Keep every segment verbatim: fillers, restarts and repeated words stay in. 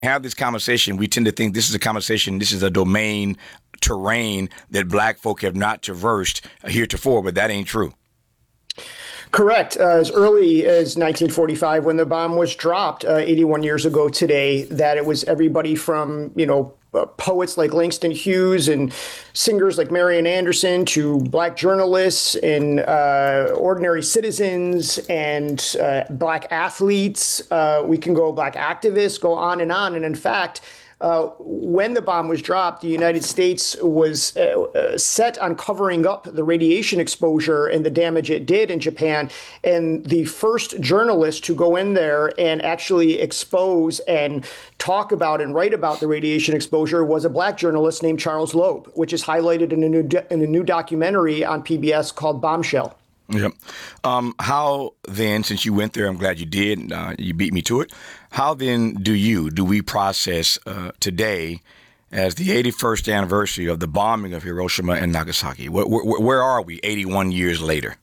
have this conversation, we tend to think this is a conversation, this is a domain, terrain that black folk have not traversed heretofore, but that ain't true. Correct. Uh, as early as nineteen forty-five, when the bomb was dropped uh, eighty-one years ago today, that it was everybody from, you know, uh, poets like Langston Hughes and singers like Marian Anderson to black journalists and uh, ordinary citizens and uh, black athletes. Uh, we can go black activists, go on and on. And in fact, Uh, when the bomb was dropped, the United States was uh, uh, set on covering up the radiation exposure and the damage it did in Japan. And the first journalist to go in there and actually expose and talk about and write about the radiation exposure was a black journalist named Charles Loeb, which is highlighted in a new do- in a new documentary on P B S called Bombshell. Yep. Um, how then, since you went there, I'm glad you did, uh, you beat me to it. How then do you, do we process uh, today as the eighty-first anniversary of the bombing of Hiroshima and Nagasaki? Where, where, where are we eighty-one years later?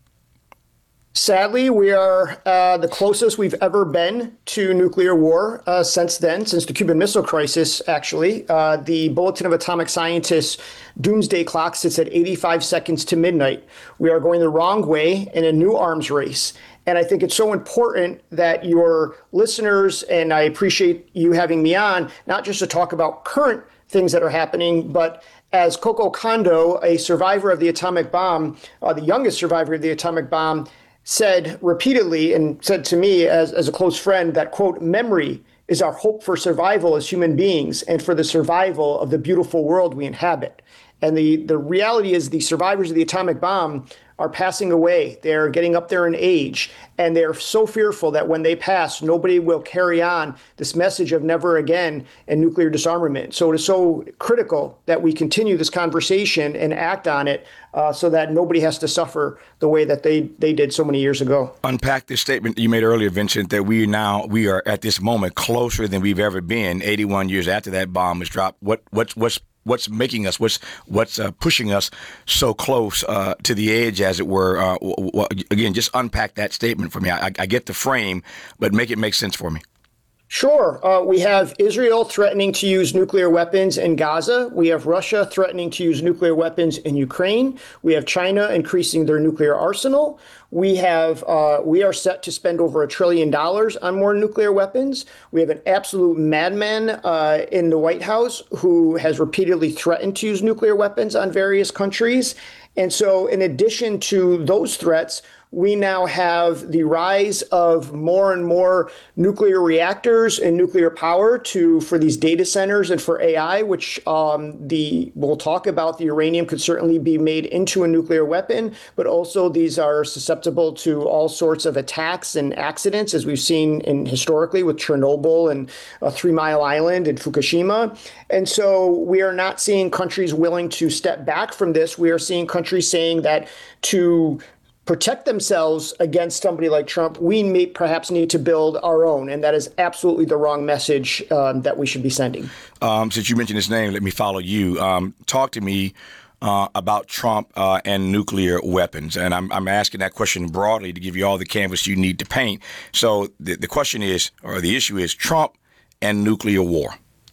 Sadly, we are uh, the closest we've ever been to nuclear war uh, since then, since the Cuban Missile Crisis, actually. Uh, the Bulletin of Atomic Scientists doomsday clock sits at eighty-five seconds to midnight. We are going the wrong way in a new arms race. And I think it's so important that your listeners, and I appreciate you having me on, not just to talk about current things that are happening, but as Coco Kondo, a survivor of the atomic bomb, uh, the youngest survivor of the atomic bomb, said repeatedly and said to me as, as a close friend that, quote, memory is our hope for survival as human beings and for the survival of the beautiful world we inhabit. And the, the reality is the survivors of the atomic bomb are passing away. They're getting up there in age, and they're so fearful that when they pass, nobody will carry on this message of never again and nuclear disarmament. So it is so critical that we continue this conversation and act on it uh, so that nobody has to suffer the way that they, they did so many years ago. Unpack this statement you made earlier, Vincent, that we now, we are at this moment closer than we've ever been eighty-one years after that bomb was dropped. What, what's, what's, What's making us, what's what's uh, pushing us so close uh, to the edge, as it were? Uh, w- w- again, just unpack that statement for me. I, I get the frame, but make it make sense for me. Sure. Uh, we have Israel threatening to use nuclear weapons in Gaza. We have Russia threatening to use nuclear weapons in Ukraine. We have China increasing their nuclear arsenal. We have uh, we are set to spend over a trillion dollars on more nuclear weapons. We have an absolute madman uh, in the White House who has repeatedly threatened to use nuclear weapons on various countries. And so in addition to those threats, we now have the rise of more and more nuclear reactors and nuclear power to for these data centers and for A I, which um, the we'll talk about. The uranium could certainly be made into a nuclear weapon, but also these are susceptible to all sorts of attacks and accidents, as we've seen in historically with Chernobyl and uh, Three Mile Island and Fukushima. And so we are not seeing countries willing to step back from this. We are seeing countries saying that to protect themselves against somebody like Trump, we may perhaps need to build our own. And that is absolutely the wrong message um, that we should be sending. Um, since you mentioned his name, let me follow you. Um, talk to me uh, about Trump uh, and nuclear weapons. And I'm, I'm asking that question broadly to give you all the canvas you need to paint. So the, the question is, or the issue is, Trump and nuclear war.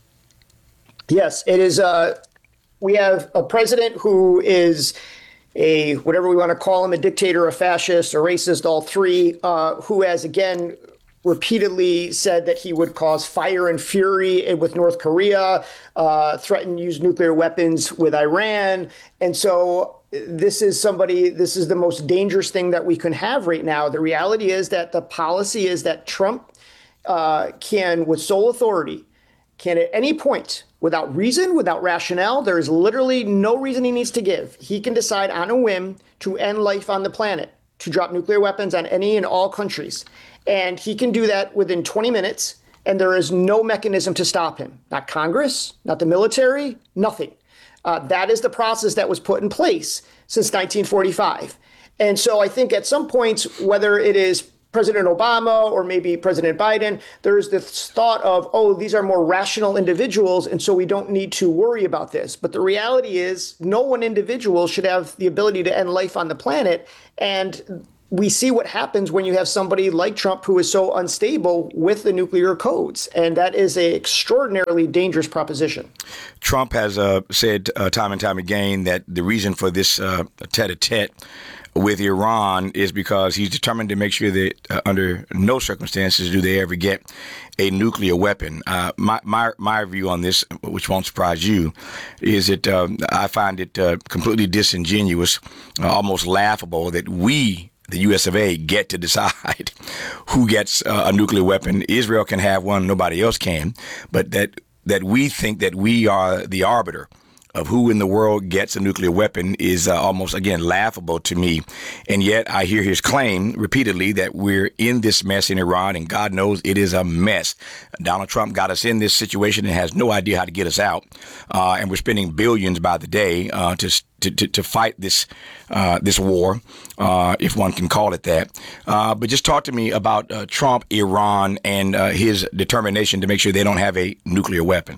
Yes, it is. Uh, we have a president who is a, whatever we want to call him, a dictator, a fascist, a racist, all three, uh, who has, again, repeatedly said that he would cause fire and fury with North Korea, uh, threaten to use nuclear weapons with Iran. And so this is somebody, this is the most dangerous thing that we can have right now. The reality is that the policy is that Trump uh, can, with sole authority, can at any point, without reason, without rationale, there is literally no reason he needs to give. He can decide on a whim to end life on the planet, to drop nuclear weapons on any and all countries. And he can do that within twenty minutes, and there is no mechanism to stop him. Not Congress, not the military, nothing. Uh, that is the process that was put in place since nineteen forty-five. And so I think at some points, whether it is President Obama or maybe President Biden, there's this thought of, oh, these are more rational individuals, and so we don't need to worry about this. But the reality is no one individual should have the ability to end life on the planet. And we see what happens when you have somebody like Trump who is so unstable with the nuclear codes. And that is an extraordinarily dangerous proposition. Trump has uh, said uh, time and time again that the reason for this uh, tete-a-tete with Iran is because he's determined to make sure that uh, under no circumstances do they ever get a nuclear weapon. Uh, my, my my view on this, which won't surprise you, is that um, I find it uh, completely disingenuous, uh, almost laughable that we, the U S of A, get to decide who gets uh, a nuclear weapon. Israel can have one, nobody else can, but that that we think that we are the arbiter of who in the world gets a nuclear weapon is uh, almost, again, laughable to me. And yet I hear his claim repeatedly that we're in this mess in Iran, and God knows it is a mess. Donald Trump got us in this situation and has no idea how to get us out. Uh, and we're spending billions by the day uh, to, to, to, to fight this uh, this war, uh, if one can call it that. Uh, but just talk to me about uh, Trump, Iran, and uh, his determination to make sure they don't have a nuclear weapon.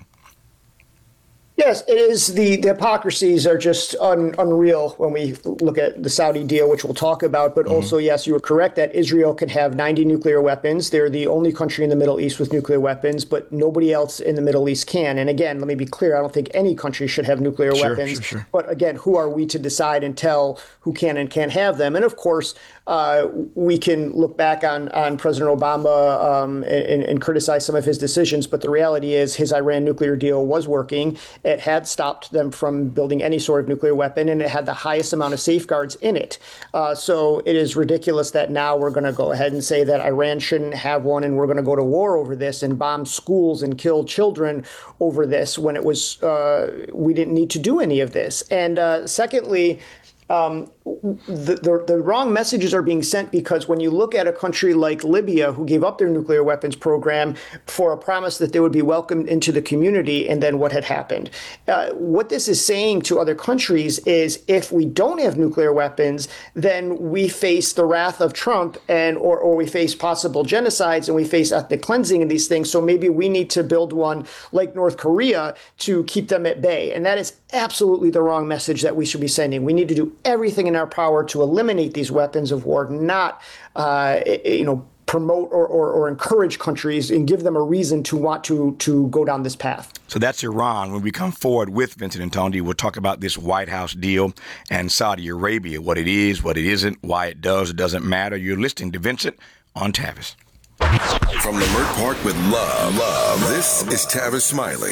Yes, it is. The, the hypocrisies are just un, unreal when we look at the Saudi deal, which we'll talk about. But mm-hmm. also, yes, you were correct that Israel can have ninety nuclear weapons. They're the only country in the Middle East with nuclear weapons, but nobody else in the Middle East can. And again, let me be clear. I don't think any country should have nuclear sure, weapons. Sure, sure. But again, who are we to decide and tell who can and can't have them? And of course, uh, we can look back on, on President Obama um, and, and criticize some of his decisions. But the reality is his Iran nuclear deal was working. It had stopped them from building any sort of nuclear weapon, and it had the highest amount of safeguards in it. Uh, so it is ridiculous that now we're going to go ahead and say that Iran shouldn't have one, and we're going to go to war over this and bomb schools and kill children over this when it was uh, we didn't need to do any of this. And uh, secondly, Um, the, the, the wrong messages are being sent because when you look at a country like Libya, who gave up their nuclear weapons program for a promise that they would be welcomed into the community, and then what had happened. Uh, what this is saying to other countries is if we don't have nuclear weapons, then we face the wrath of Trump and or, or we face possible genocides and we face ethnic cleansing and these things. So maybe we need to build one like North Korea to keep them at bay. And that is absolutely the wrong message that we should be sending. We need to do everything in our power to eliminate these weapons of war, not, uh, you know, promote or, or, or encourage countries and give them a reason to want to to go down this path. So that's Iran. When we come forward with Vincent Intondi, we'll talk about this White House deal and Saudi Arabia, what it is, what it isn't, why it does, it doesn't matter. You're listening to Vincent on Tavis. From Leimert Park with love, love, this is Tavis Smiley.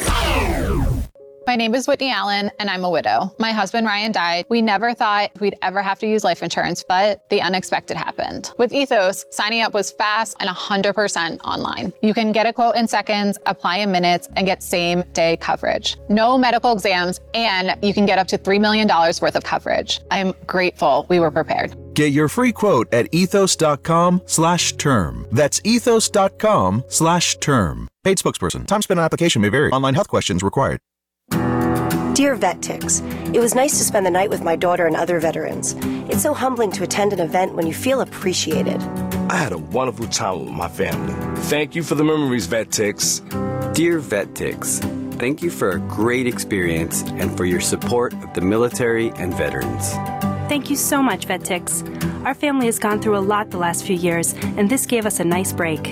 My name is Whitney Allen, and I'm a widow. My husband, Ryan, died. We never thought we'd ever have to use life insurance, but the unexpected happened. With Ethos, signing up was fast and one hundred percent online. You can get a quote in seconds, apply in minutes, and get same-day coverage. No medical exams, and you can get up to three million dollars worth of coverage. I'm grateful we were prepared. Get your free quote at ethos.com slash term. That's ethos.com slash term. Paid spokesperson. Time spent on application may vary. Online health questions required. Dear VetTix, it was nice to spend the night with my daughter and other veterans. It's so humbling to attend an event when you feel appreciated. I had a wonderful time with my family. Thank you for the memories, VetTix. Dear VetTix, thank you for a great experience and for your support of the military and veterans. Thank you so much, VetTix. Our family has gone through a lot the last few years, and this gave us a nice break.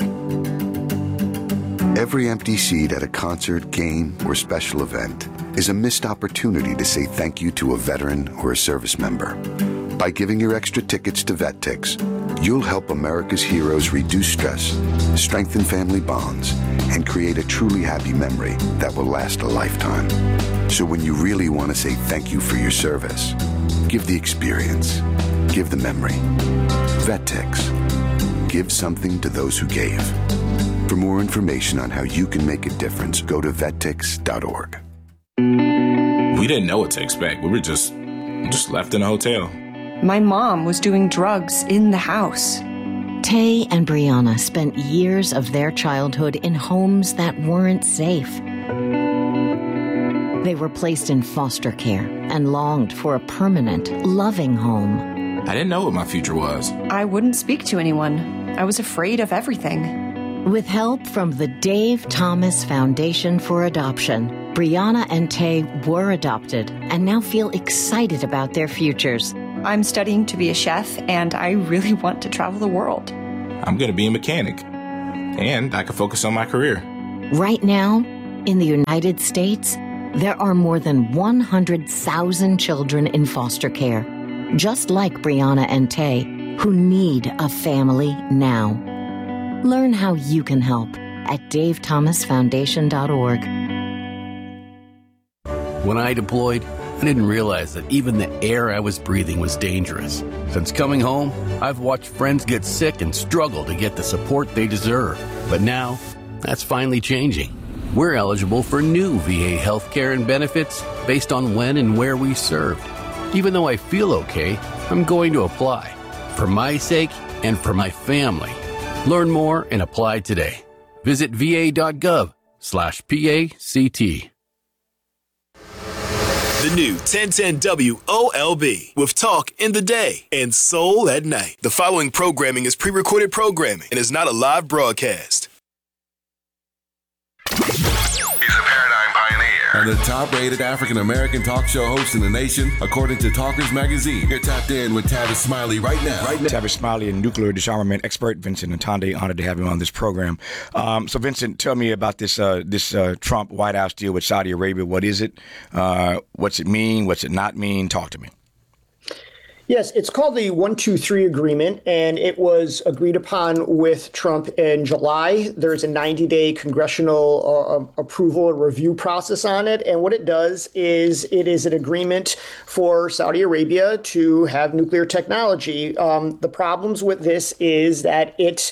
Every empty seat at a concert, game, or special event is a missed opportunity to say thank you to a veteran or a service member. By giving your extra tickets to VetTix, you'll help America's heroes reduce stress, strengthen family bonds, and create a truly happy memory that will last a lifetime. So when you really want to say thank you for your service, give the experience, give the memory. VetTix. Give something to those who gave. For more information on how you can make a difference, go to vet tix dot org. We didn't know what to expect. We were just just left in a hotel. My mom was doing drugs in the house. Tay and Brianna spent years of their childhood in homes that weren't safe. They were placed in foster care and longed for a permanent, loving home. I didn't know what my future was. I wouldn't speak to anyone. I was afraid of everything. With help from the Dave Thomas Foundation for Adoption, Brianna and Tay were adopted and now feel excited about their futures. I'm studying to be a chef, and I really want to travel the world. I'm going to be a mechanic, and I can focus on my career. Right now, in the United States, there are more than one hundred thousand children in foster care, just like Brianna and Tay, who need a family now. Learn how you can help at dave thomas foundation dot org. When I deployed, I didn't realize that even the air I was breathing was dangerous. Since coming home, I've watched friends get sick and struggle to get the support they deserve. But now, that's finally changing. We're eligible for new V A healthcare and benefits based on when and where we served. Even though I feel okay, I'm going to apply. For my sake and for my family. Learn more and apply today. Visit va.gov slash PACT. The new ten ten W O L B with talk in the day and soul at night. The following programming is pre-recorded programming and is not a live broadcast. And the top-rated African-American talk show host in the nation, according to Talkers Magazine. You're tapped in with Tavis Smiley right now. Right now. Tavis Smiley, a nuclear disarmament expert. Vincent Ntande, honored to have him on this program. Um, so, Vincent, tell me about this uh, this uh, Trump White House deal with Saudi Arabia. What is it? Uh, what's it mean? What's it not mean? Talk to me. Yes, it's called the one two three agreement, and it was agreed upon with Trump in July. There's a ninety-day congressional uh, approval and review process on it. And what it does is it is an agreement for Saudi Arabia to have nuclear technology. Um, the problems with this is that it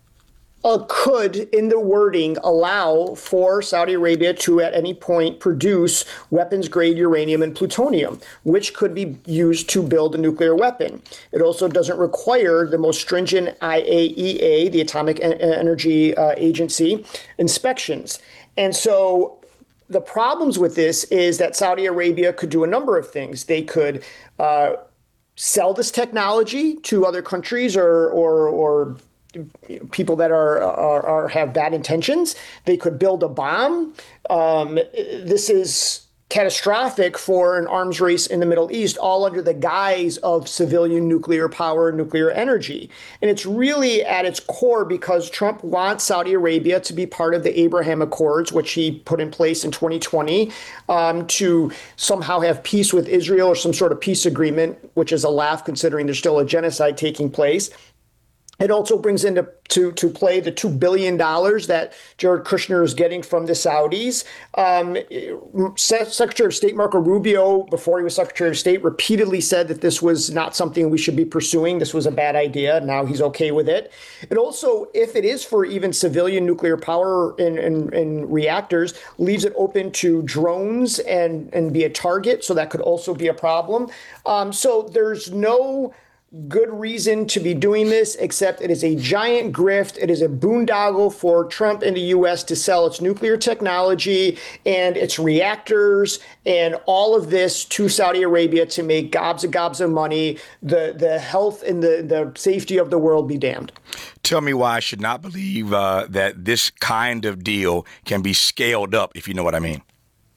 Uh, could, in the wording, allow for Saudi Arabia to at any point produce weapons-grade uranium and plutonium, which could be used to build a nuclear weapon. It also doesn't require the most stringent I A E A, the Atomic Energy uh, Agency, inspections. And so the problems with this is that Saudi Arabia could do a number of things. They could uh, sell this technology to other countries or or or people that are, are, are have bad intentions. They could build a bomb. Um, this is catastrophic for an arms race in the Middle East, all under the guise of civilian nuclear power, nuclear energy. And it's really at its core because Trump wants Saudi Arabia to be part of the Abraham Accords, which he put in place in twenty twenty, um, to somehow have peace with Israel or some sort of peace agreement, which is a laugh considering there's still a genocide taking place. It also brings into to, to play the two billion dollars that Jared Kushner is getting from the Saudis. Um, Secretary of State Marco Rubio, before he was Secretary of State, repeatedly said that this was not something we should be pursuing. This was a bad idea. Now he's okay with it. It also, if it is for even civilian nuclear power in, in, in reactors, leaves it open to drones and, and be a target. So that could also be a problem. Um, so there's no good reason to be doing this, except it is a giant grift. It is a boondoggle for Trump and the U S to sell its nuclear technology and its reactors and all of this to Saudi Arabia to make gobs and gobs of money. The the health and the, the safety of the world be damned. Tell me why I should not believe uh, that this kind of deal can be scaled up, if you know what I mean.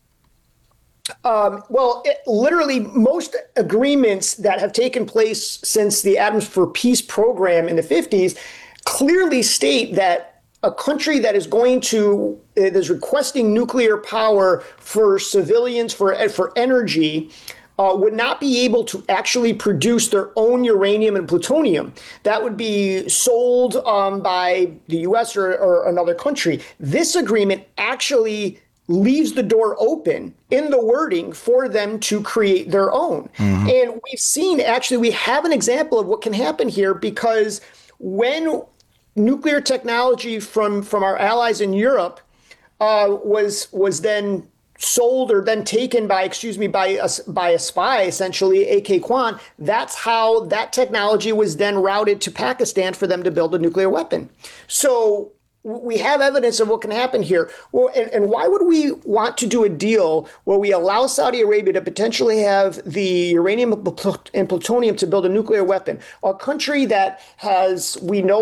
Um, well, it, literally, most agreements that have taken place since the Atoms for Peace program in the fifties clearly state that a country that is going to uh, is requesting nuclear power for civilians for for energy uh, would not be able to actually produce their own uranium and plutonium. That would be sold um, by the U S or, or another country. This agreement actually leaves the door open in the wording for them to create their own. Mm-hmm. And we've seen, actually, we have an example of what can happen here, because when nuclear technology from, from our allies in Europe uh, was was then sold or then taken by, excuse me, by a, by a spy, essentially, A K Kwan, that's how that technology was then routed to Pakistan for them to build a nuclear weapon. So we have evidence of what can happen here. Well, and, and why would we want to do a deal where we allow Saudi Arabia to potentially have the uranium and plutonium to build a nuclear weapon? A country that has, we know,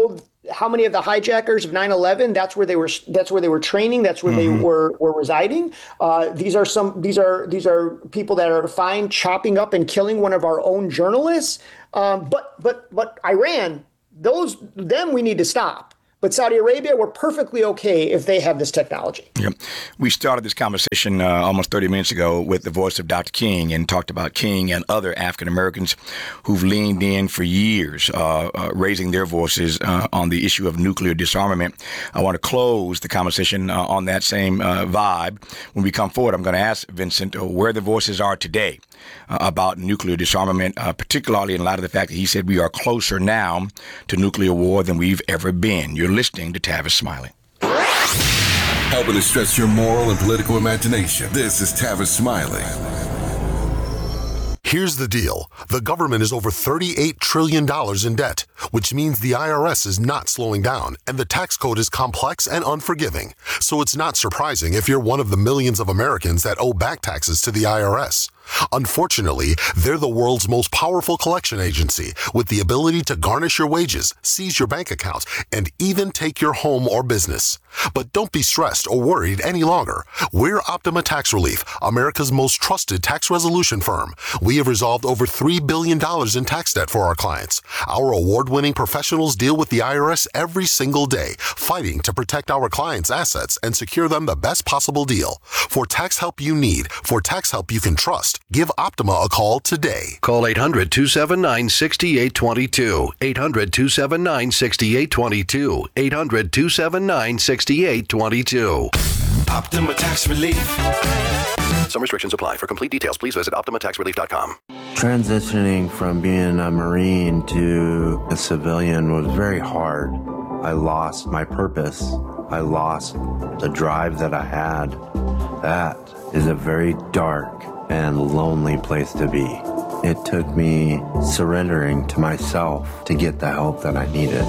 how many of the hijackers of nine eleven, that's where they were that's where they were training, that's where mm-hmm. they were were residing. Uh, these are some these are these are people that are fine chopping up and killing one of our own journalists. Um, but but but Iran, those them we need to stop. But Saudi Arabia, we're perfectly okay if they have this technology. Yep. We started this conversation uh, almost thirty minutes ago with the voice of Doctor King and talked about King and other African Americans who've leaned in for years, uh, uh, raising their voices uh, on the issue of nuclear disarmament. I want to close the conversation uh, on that same uh, vibe. When we come forward, I'm going to ask Vincent uh, where the voices are today uh, about nuclear disarmament, uh, particularly in light of the fact that he said we are closer now to nuclear war than we've ever been. You're listening to Tavis Smiley. Helping to stretch your moral and political imagination. This is Tavis Smiley. Here's the deal. The government is over thirty-eight trillion dollars in debt, which means the I R S is not slowing down, and the tax code is complex and unforgiving. So it's not surprising if you're one of the millions of Americans that owe back taxes to the I R S. Unfortunately, they're the world's most powerful collection agency with the ability to garnish your wages, seize your bank account, and even take your home or business. But don't be stressed or worried any longer. We're Optima Tax Relief, America's most trusted tax resolution firm. We have resolved over three billion dollars in tax debt for our clients. Our award-winning professionals deal with the I R S every single day, fighting to protect our clients' assets and secure them the best possible deal. For tax help you need, for tax help you can trust, give Optima a call today. Call eight hundred, two seven nine, six eight two two. eight hundred, two seven nine, six eight two two. eight hundred, two seven nine, six eight two two. Optima Tax Relief. Some restrictions apply. For complete details, please visit optima tax relief dot com. Transitioning from being a Marine to a civilian was very hard. I lost my purpose. I lost the drive that I had. That is a very dark and lonely place to be. It took me surrendering to myself to get the help that I needed.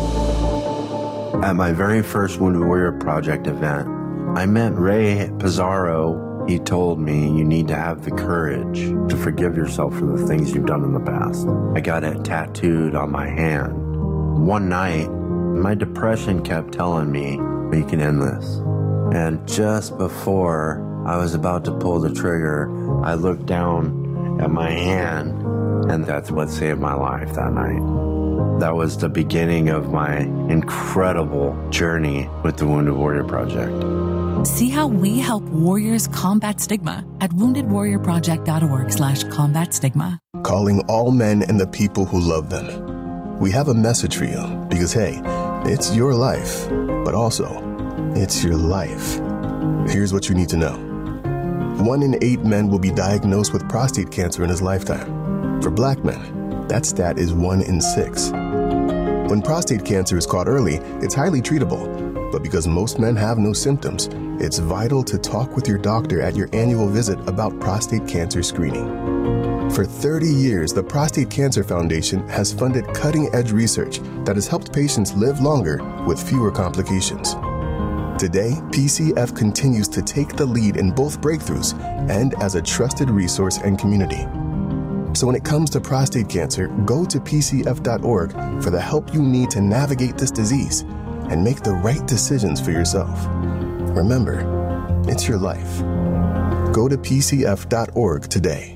At my very first Wounded Warrior Project event, I met Ray Pizarro. He told me you need to have the courage to forgive yourself for the things you've done in the past. I got it tattooed on my hand. One night, my depression kept telling me, you can end this. And just before I was about to pull the trigger, I looked down at my hand, and that's what saved my life that night. That was the beginning of my incredible journey with the Wounded Warrior Project. See how we help warriors combat stigma at wounded warrior project dot org slash combat stigma. Calling all men and the people who love them. We have a message for you because, hey, it's your life, but also, it's your life. Here's what you need to know. One in eight men will be diagnosed with prostate cancer in his lifetime. For black men, that stat is one in six. When prostate cancer is caught early, it's highly treatable. But because most men have no symptoms, it's vital to talk with your doctor at your annual visit about prostate cancer screening. For thirty years, the Prostate Cancer Foundation has funded cutting-edge research that has helped patients live longer with fewer complications. Today, P C F continues to take the lead in both breakthroughs and as a trusted resource and community. So when it comes to prostate cancer, go to P C F dot org for the help you need to navigate this disease and make the right decisions for yourself. Remember, it's your life. Go to P C F dot org today.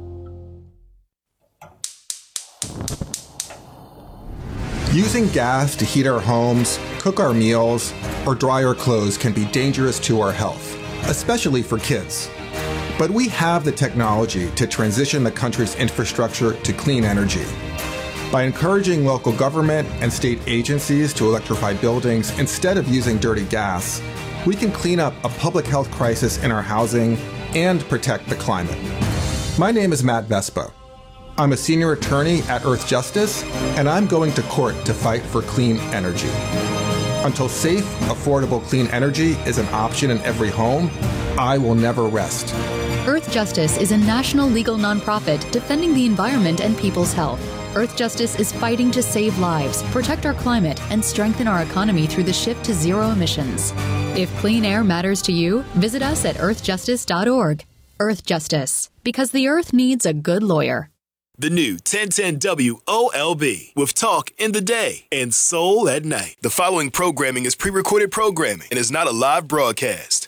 Using gas to heat our homes, cook our meals, or dry our clothes can be dangerous to our health, especially for kids. But we have the technology to transition the country's infrastructure to clean energy. By encouraging local government and state agencies to electrify buildings instead of using dirty gas, we can clean up a public health crisis in our housing and protect the climate. My name is Matt Vespa. I'm a senior attorney at Earth Justice, and I'm going to court to fight for clean energy. Until safe, affordable clean energy is an option in every home, I will never rest. Earth Justice is a national legal nonprofit defending the environment and people's health. Earth Justice is fighting to save lives, protect our climate, and strengthen our economy through the shift to zero emissions. If clean air matters to you, visit us at earth justice dot org. Earth Justice, because the earth needs a good lawyer. The new ten ten W O L B with talk in the day and soul at night. The following programming is pre-recorded programming and is not a live broadcast.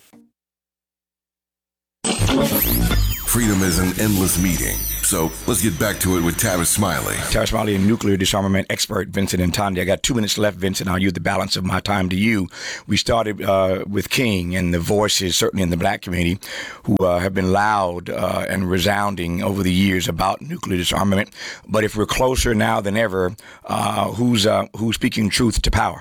Freedom is an endless meeting. So let's get back to it with Tavis Smiley. Tavis Smiley, a nuclear disarmament expert, Vincent Intandi. I got two minutes left, Vincent. I'll use the balance of my time to you. We started uh, with King and the voices, certainly in the black community, who uh, have been loud uh, and resounding over the years about nuclear disarmament. But if we're closer now than ever, uh, who's uh, who's speaking truth to power?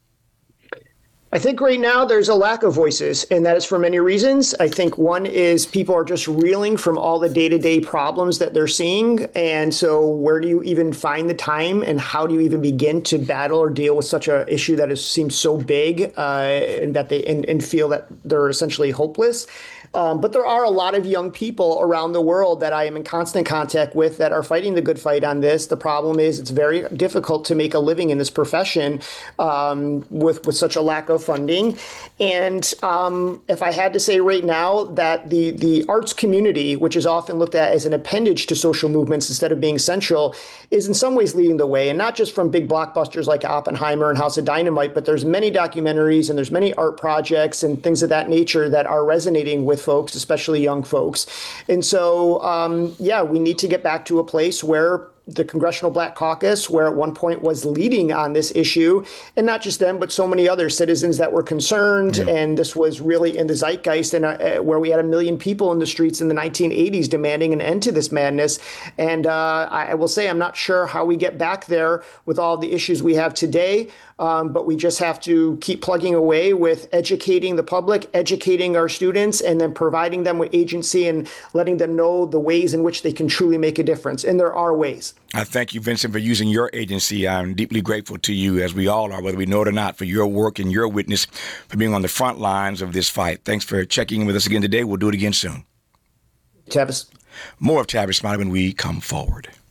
I think right now there's a lack of voices, and that is for many reasons. I think one is people are just reeling from all the day-to-day problems that they're seeing. And so where do you even find the time, and how do you even begin to battle or deal with such an issue that is, seems so big uh, and that they and, and feel that they're essentially hopeless? Um, but there are a lot of young people around the world that I am in constant contact with that are fighting the good fight on this. The problem is it's very difficult to make a living in this profession um, with, with such a lack of funding. And um, if I had to say right now that the, the arts community, which is often looked at as an appendage to social movements instead of being central, is in some ways leading the way. And not just from big blockbusters like Oppenheimer and House of Dynamite, but there's many documentaries and there's many art projects and things of that nature that are resonating with folks, especially young folks. And so, um, yeah, we need to get back to a place where the Congressional Black Caucus, where at one point was leading on this issue, and not just them, but so many other citizens that were concerned. Yeah. And this was really in the zeitgeist, and uh, where we had a million people in the streets in the nineteen eighties demanding an end to this madness. And uh, I, I will say, I'm not sure how we get back there with all the issues we have today. Um, but we just have to keep plugging away with educating the public, educating our students, and then providing them with agency and letting them know the ways in which they can truly make a difference. And there are ways. I thank you, Vincent, for using your agency. I'm deeply grateful to you, as we all are, whether we know it or not, for your work and your witness, for being on the front lines of this fight. Thanks for checking in with us again today. We'll do it again soon. Tavis. More of Tavis Smiley when we come forward.